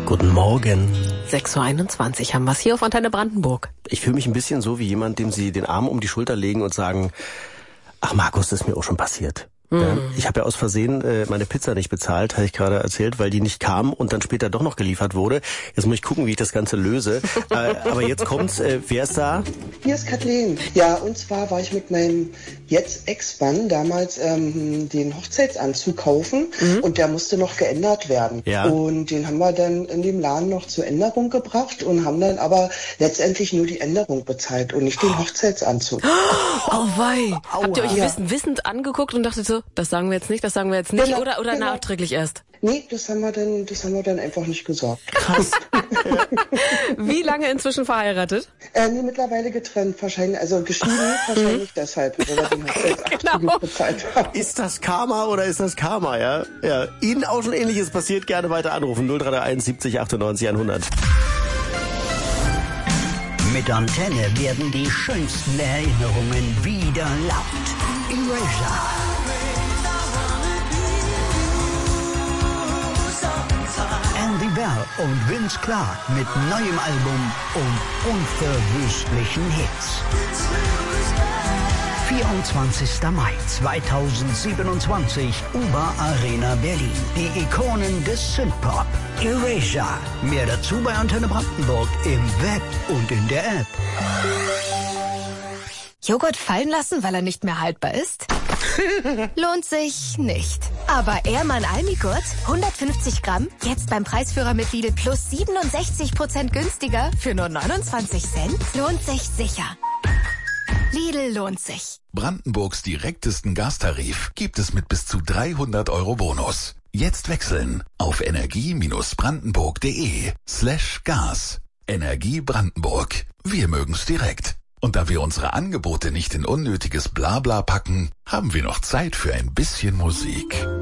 Guten Morgen. 6.21 Uhr haben wir es hier auf Antenne Brandenburg. Ich fühle mich ein bisschen so wie jemand, dem Sie den Arm um die Schulter legen und sagen, ach Markus, das ist mir auch schon passiert. Ja, ich habe ja aus Versehen meine Pizza nicht bezahlt, habe ich gerade erzählt, weil die nicht kam und dann später doch noch geliefert wurde. Jetzt muss ich gucken, wie ich das Ganze löse. Aber jetzt kommt's. Wer ist da? Hier ist Kathleen. Ja, und zwar war ich mit meinem jetzt Ex-Mann damals den Hochzeitsanzug kaufen und der musste noch geändert werden. Ja. Und den haben wir dann in dem Laden noch zur Änderung gebracht und haben dann aber letztendlich nur die Änderung bezahlt und nicht den Hochzeitsanzug. Oh wei. Habt ihr euch Ja. wissend angeguckt und dachtet so, das sagen wir jetzt nicht, Genau, oder genau. nachträglich erst? Nee, das haben wir dann einfach nicht gesagt. Krass. Wie lange inzwischen verheiratet? Nee, mittlerweile getrennt, wahrscheinlich, also geschieden, wahrscheinlich deshalb, weil wir den Hochzeitsanzug Genau. nicht bezahlt haben. Ist das Karma oder ist das Karma, ja? Ja. Ihnen auch schon Ähnliches passiert, gerne weiter anrufen. 0331 70 98 100. Mit Antenne werden die schönsten Erinnerungen wieder laut. Erasure. Andy Bell und Vince Clarke mit neuem Album und unverwüstlichen Hits. 24. Mai 2027, Uber Arena Berlin. Die Ikonen des Synthpop. Erasure. Mehr dazu bei Antenne Brandenburg im Web und in der App. Joghurt fallen lassen, weil er nicht mehr haltbar ist? Lohnt sich nicht. Aber Ehrmann Almigurt, 150 Gramm, jetzt beim Preisführer mit Lidl plus 67% günstiger für nur 29 Cent? Lohnt sich sicher. Lidl lohnt sich. Brandenburgs direktesten Gastarif gibt es mit bis zu 300 € Bonus. Jetzt wechseln auf energie-brandenburg.de/gas. Energie Brandenburg. Wir mögen's direkt. Und da wir unsere Angebote nicht in unnötiges Blabla packen, haben wir noch Zeit für ein bisschen Musik.